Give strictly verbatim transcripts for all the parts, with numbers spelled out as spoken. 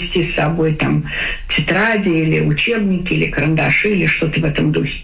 принести с собой там тетради или учебники, или карандаши, или что-то в этом духе.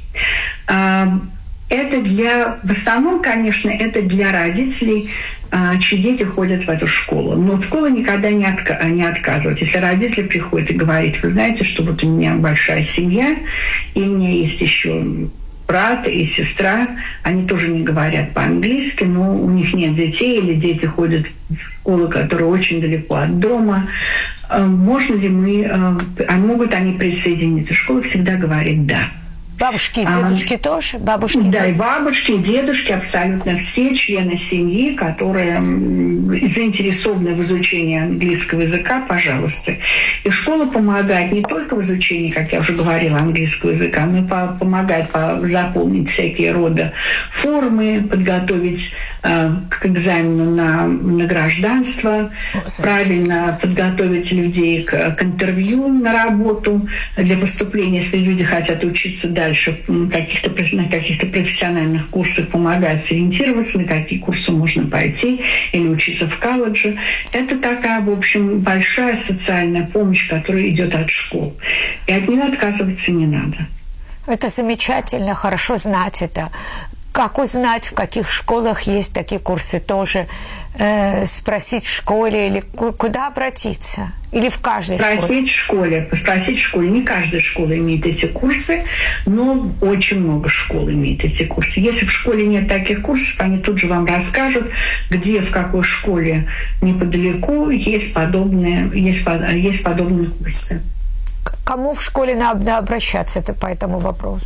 Это для, в основном, конечно, это для родителей, чьи дети ходят в эту школу. Но школа никогда не, отка- не отказывает. Если родители приходят и говорят: вы знаете, что вот у меня большая семья, и у меня есть еще брат и сестра, они тоже не говорят по-английски, но у них нет детей, или дети ходят в школу, которая очень далеко от дома. Можно ли мы, а могут они присоединиться? Школа всегда говорит «да». Бабушки и дедушки а, тоже? Бабушки, да, дед... и бабушки, и дедушки, абсолютно все члены семьи, которые заинтересованы в изучении английского языка, пожалуйста. И школа помогает не только в изучении, как я уже говорила, английского языка, но и помогает заполнить всякие рода формы, подготовить э, к экзамену на, на гражданство, О, правильно подготовить людей к, к интервью на работу для поступления, если люди хотят учиться дальше. Дальше каких-то, на каких-то профессиональных курсах помогать сориентироваться, на какие курсы можно пойти или учиться в колледже. Это такая, в общем, большая социальная помощь, которая идет от школ. И от нее отказываться не надо. Это замечательно, хорошо знать это. Как узнать, в каких школах есть такие курсы тоже? Э, спросить в школе или куда обратиться? Или в каждой школе? Спросить в школе. Спросить в школе. Не каждая школа имеет эти курсы, но очень много школ имеет эти курсы. Если в школе нет таких курсов, они тут же вам расскажут, где, в какой школе неподалеку есть подобные, есть, есть подобные курсы. К кому в школе надо обращаться это по этому вопросу?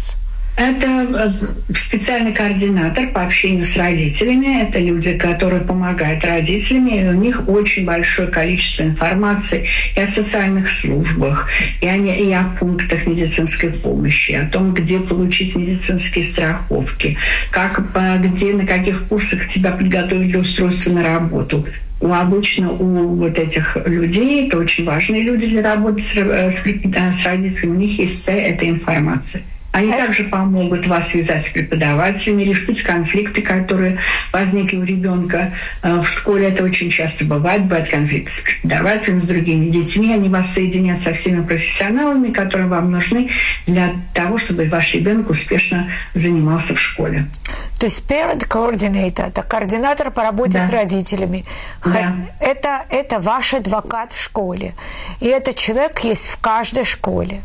Это специальный координатор по общению с родителями. Это люди, которые помогают родителям. И у них очень большое количество информации и о социальных службах, и о, и о пунктах медицинской помощи, о том, где получить медицинские страховки, как, где, на каких курсах тебя подготовить для устройства на работу. У, обычно у вот этих людей, это очень важные люди для работы с, с, с родителями, у них есть вся эта информация. Они также помогут вас связать с преподавателями, решить конфликты, которые возникли у ребенка. В школе это очень часто бывает. Бывают конфликты с преподавателем, с другими детьми. Они вас соединят со всеми профессионалами, которые вам нужны для того, чтобы ваш ребенок успешно занимался в школе. То есть parent coordinator – это координатор по работе да. с родителями. Да. Это, это ваш адвокат в школе. И этот человек есть в каждой школе.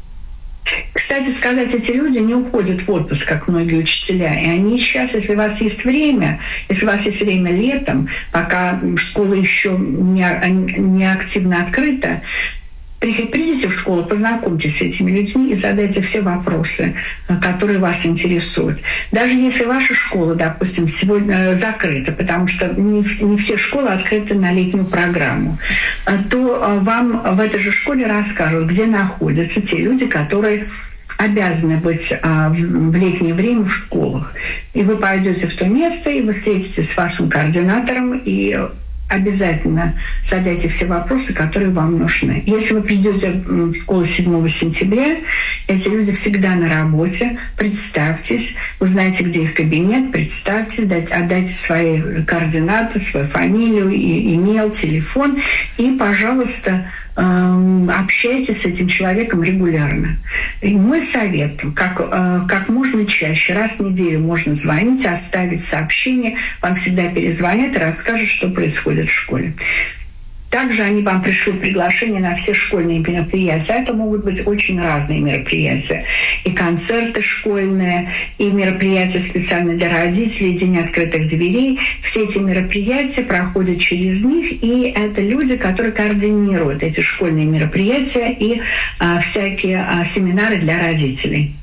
Кстати сказать, эти люди не уходят в отпуск, как многие учителя. И они сейчас, если у вас есть время, если у вас есть время летом, пока школа еще не, не активно открыта, придите в школу, познакомьтесь с этими людьми и задайте все вопросы, которые вас интересуют. Даже если ваша школа, допустим, сегодня закрыта, потому что не, не все школы открыты на летнюю программу, то вам в этой же школе расскажут, где находятся те люди, которые обязаны быть а, в, в летнее время в школах. И вы пойдете в то место, и вы встретитесь с вашим координатором, и обязательно задайте все вопросы, которые вам нужны. Если вы придете в школу седьмого сентября, эти люди всегда на работе. Представьтесь, узнаете, где их кабинет, представьтесь, отдайте свои координаты, свою фамилию, имейл, телефон, и, пожалуйста, общайтесь с этим человеком регулярно. И мой совет, как, как можно чаще, раз в неделю можно звонить, оставить сообщение, вам всегда перезвонят и расскажут, что происходит в школе. Также они вам пришлют приглашение на все школьные мероприятия. Это могут быть очень разные мероприятия. И концерты школьные, и мероприятия специально для родителей, День открытых дверей. Все эти мероприятия проходят через них, и это люди, которые координируют эти школьные мероприятия и а, всякие а, семинары для родителей.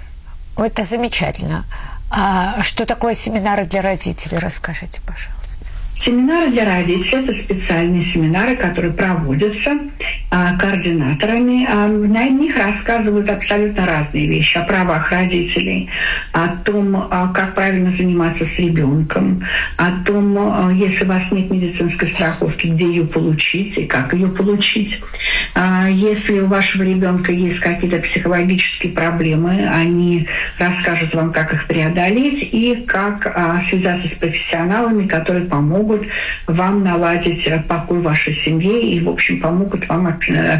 Это замечательно. А что такое семинары для родителей? Расскажите, пожалуйста. Семинары для родителей – это специальные семинары, которые проводятся а, координаторами. А, на них рассказывают абсолютно разные вещи о правах родителей, о том, а, как правильно заниматься с ребенком, о том, а, если у вас нет медицинской страховки, где ее получить и как ее получить. А, если у вашего ребенка есть какие-то психологические проблемы, они расскажут вам, как их преодолеть и как а, связаться с профессионалами, которые помогут вам наладить покой в вашей семье и, в общем, помогут вам